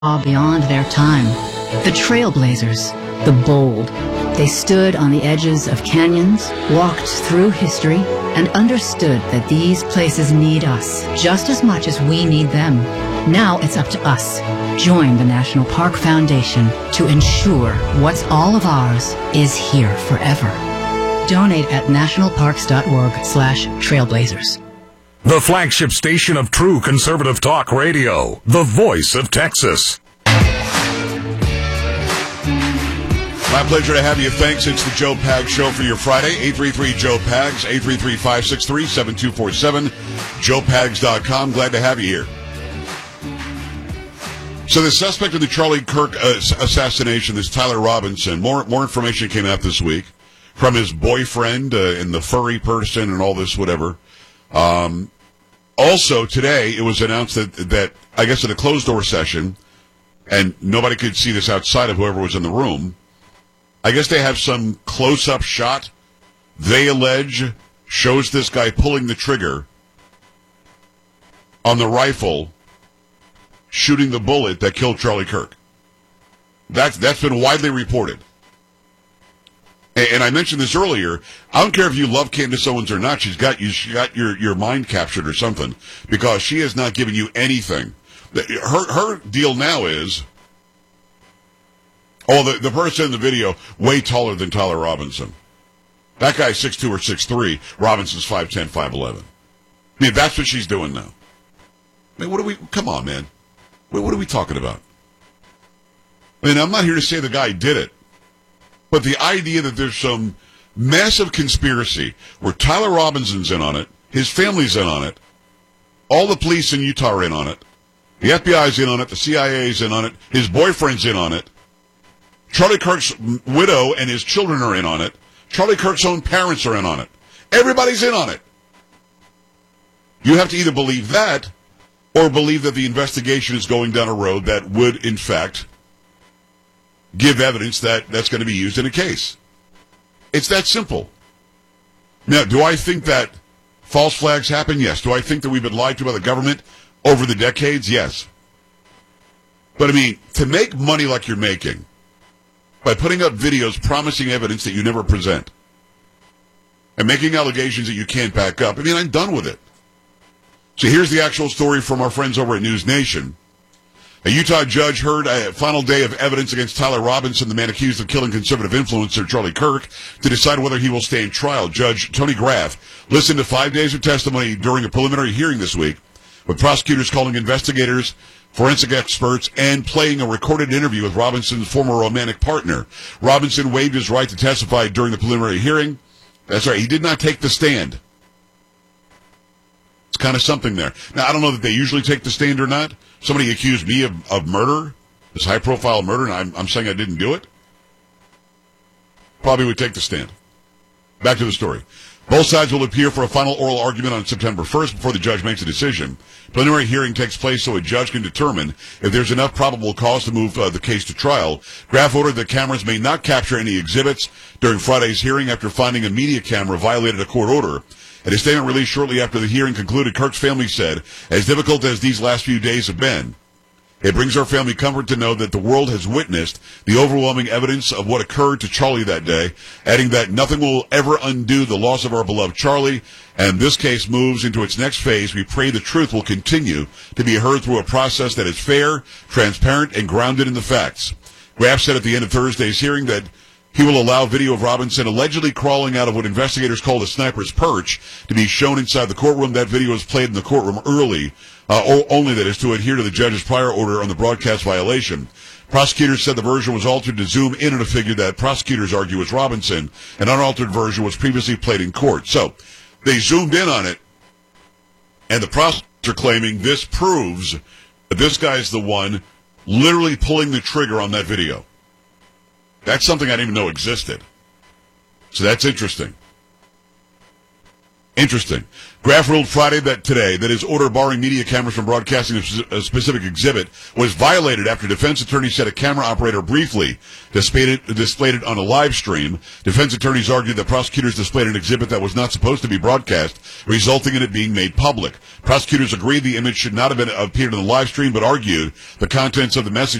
beyond their time. The trailblazers, the bold. They stood on the edges of canyons, walked through history, and understood that these places need us just as much as we need them. Now it's up to us. Join the National Park Foundation to ensure what's all of ours is here forever. Donate at nationalparks.org/trailblazers. The flagship station of true conservative talk radio, the voice of Texas. My pleasure to have you. Thanks. It's the Joe Pags Show for your Friday. 833-JOE-PAGS, 833-563-7247, joepags.com. Glad to have you here. So the suspect in the Charlie Kirk assassination is Tyler Robinson. More information came out this week from his boyfriend and the furry person and all this whatever. Also, today, it was announced that I guess in a closed-door session, and nobody could see this outside of whoever was in the room, I guess they have some close-up shot, they allege, shows this guy pulling the trigger on the rifle, shooting the bullet that killed Charlie Kirk. That's been widely reported. And I mentioned this earlier. I don't care if you love Candace Owens or not. She got your mind captured or something, because she has not given you anything. Her deal now is, the person in the video way taller than Tyler Robinson. That guy's 6'2" or 6'3". Robinson's 5'10", 5'11". I mean, that's what she's doing now. I mean, come on, man. What are we talking about? I mean, I'm not here to say the guy did it. But the idea that there's some massive conspiracy where Tyler Robinson's in on it, his family's in on it, all the police in Utah are in on it, the FBI's in on it, the CIA's in on it, his boyfriend's in on it, Charlie Kirk's widow and his children are in on it, Charlie Kirk's own parents are in on it. Everybody's in on it. You have to either believe that or believe that the investigation is going down a road that would, in fact, give evidence that's going to be used in a case. It's that simple. Now, do I think that false flags happen? Yes. Do I think that we've been lied to by the government over the decades? Yes. But, I mean, to make money like you're making by putting up videos promising evidence that you never present and making allegations that you can't back up, I mean, I'm done with it. So here's the actual story from our friends over at News Nation. A Utah judge heard a final day of evidence against Tyler Robinson, the man accused of killing conservative influencer Charlie Kirk, to decide whether he will stand trial. Judge Tony Graff listened to 5 days of testimony during a preliminary hearing this week, with prosecutors calling investigators, forensic experts, and playing a recorded interview with Robinson's former romantic partner. Robinson waived his right to testify during the preliminary hearing. That's right, he did not take the stand. It's kind of something there. Now, I don't know that they usually take the stand or not. Somebody accused me of murder, this high-profile murder, and I'm saying I didn't do it. Probably would take the stand. Back to the story. Both sides will appear for a final oral argument on September 1st before the judge makes a decision. Preliminary hearing takes place so a judge can determine if there's enough probable cause to move the case to trial. Graff ordered that cameras may not capture any exhibits during Friday's hearing after finding a media camera violated a court order. In a statement released shortly after the hearing concluded, Kirk's family said, as difficult as these last few days have been, it brings our family comfort to know that the world has witnessed the overwhelming evidence of what occurred to Charlie that day, adding that nothing will ever undo the loss of our beloved Charlie, and this case moves into its next phase. We pray the truth will continue to be heard through a process that is fair, transparent, and grounded in the facts. Graff said at the end of Thursday's hearing that he will allow video of Robinson allegedly crawling out of what investigators called a sniper's perch to be shown inside the courtroom. That video was played in the courtroom only that is to adhere to the judge's prior order on the broadcast violation. Prosecutors said the version was altered to zoom in on a figure that prosecutors argue was Robinson. An unaltered version was previously played in court. So they zoomed in on it, and the prosecutors are claiming this proves that this guy's the one literally pulling the trigger on that video. That's something I didn't even know existed. So that's interesting. Interesting. Graph ruled Friday that his order barring media cameras from broadcasting a specific exhibit was violated after defense attorneys said a camera operator briefly displayed it on a live stream. Defense attorneys argued that prosecutors displayed an exhibit that was not supposed to be broadcast, resulting in it being made public. Prosecutors agreed the image should not have appeared in the live stream, but argued the contents of the message